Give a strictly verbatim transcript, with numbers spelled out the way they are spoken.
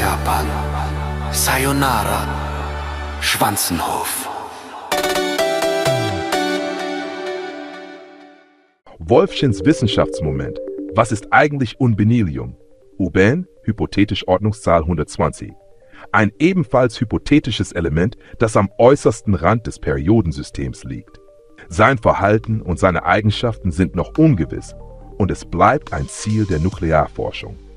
Japan. Sayonara, Schwanzenhof. Wolffchens Wissenschaftsmoment. Was ist eigentlich Unbenilium? U B N, hypothetisch Ordnungszahl hundertzwanzig. Ein ebenfalls hypothetisches Element, das am äußersten Rand des Periodensystems liegt. Sein Verhalten und seine Eigenschaften sind noch ungewiss und es bleibt ein Ziel der Nuklearforschung.